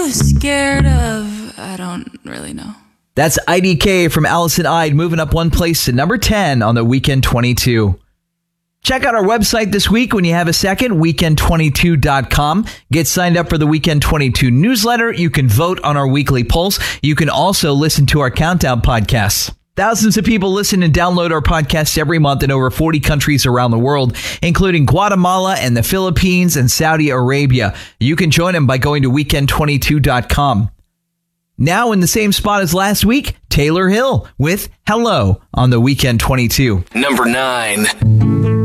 scared of, I don't really know. That's IDK from Allison Ide, moving up one place to number 10 on the Weekend 22. Check out our website this week when you have a second, weekend22.com. Get signed up for the Weekend 22 newsletter. You can vote on our weekly polls. You can also listen to our countdown podcasts. Thousands of people listen and download our podcasts every month in over 40 countries around the world, including Guatemala and the Philippines and Saudi Arabia. You can join them by going to weekend22.com. Now in the same spot as last week, Taylor Hill with Hello on the Weekend 22. Number 9.